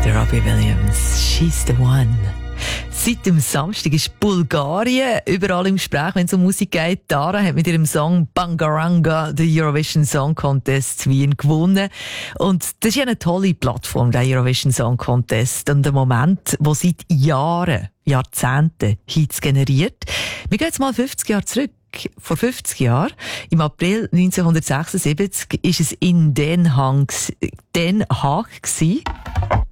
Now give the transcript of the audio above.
Der Robbie Williams, She's the One. Seit dem Samstag ist Bulgarien überall im Gespräch, wenn es um Musik geht. Dara hat mit ihrem Song Bangaranga den Eurovision Song Contest Wien gewonnen. Und das ist ja eine tolle Plattform, der Eurovision Song Contest. Und ein Moment, wo seit Jahren, Jahrzehnten Hits generiert. Wir gehen jetzt mal 50 Jahre zurück. Vor 50 Jahren, im April 1976, ist es in Den Haag gewesen.